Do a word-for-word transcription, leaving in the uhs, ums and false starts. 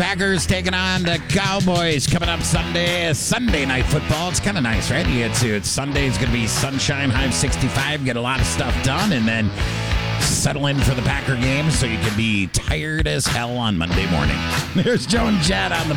Packers taking on the Cowboys coming up Sunday. Sunday night football. It's kind of nice, right? You get to it's Sunday. It's going to be sunshine, high of sixty-five. Get a lot of stuff done, and then settle in for the Packer game so you can be tired as hell on Monday morning. There's Joe and Chad on the